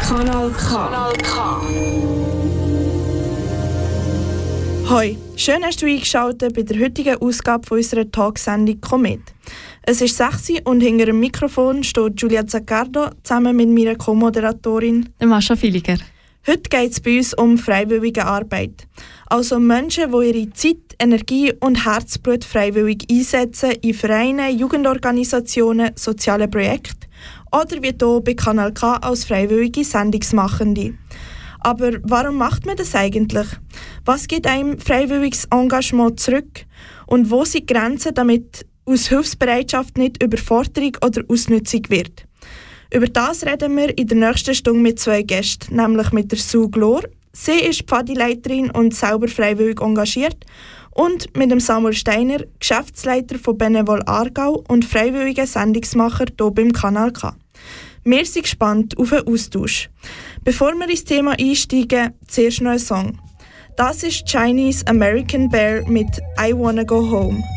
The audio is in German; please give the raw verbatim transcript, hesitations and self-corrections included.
Kanal K. Kanal K. Hoi, schön hast du eingeschaltet bei der heutigen Ausgabe unserer Talksendung Komet. Es ist sechs Uhr und hinter dem Mikrofon steht Julia Zaccardo zusammen mit meiner Co-Moderatorin Mascha Filiger. Heute geht es bei uns um freiwillige Arbeit. Also Menschen, die ihre Zeit, Energie und Herzblut freiwillig einsetzen in Vereinen, Jugendorganisationen, sozialen Projekten oder wie hier bei Kanal K als freiwillige Sendungsmachende. Aber warum macht man das eigentlich? Was gibt einem freiwilliges Engagement zurück? Und wo sind die Grenzen, damit aus Hilfsbereitschaft nicht Überforderung oder Ausnutzung wird? Über das reden wir in der nächsten Stunde mit zwei Gästen, nämlich mit der Sue Glor. Sie ist Pfadileiterin und selber freiwillig engagiert. Und mit dem Samuel Steiner, Geschäftsleiter von Benevol Aargau und freiwilliger Sendungsmacher hier beim Kanal K. Wir sind gespannt auf den Austausch. Bevor wir ins Thema einsteigen, zuerst noch ein Song. Das ist Chinese American Bear mit I Wanna Go Home.